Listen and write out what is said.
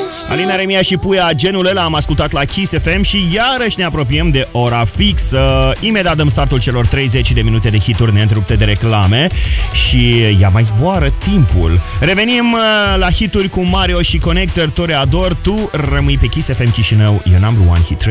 Alina Remia și Puia, genul ăla am ascultat la Kiss FM și iarăși ne apropiem de ora fixă. Imediat dăm startul celor 30 de minute de hituri neîntrerupte de reclame și ea mai zboară timpul. Revenim la hituri cu Mario și Connector, Toreador. Tu rămâi pe Kiss FM Chișinău, e number one hit.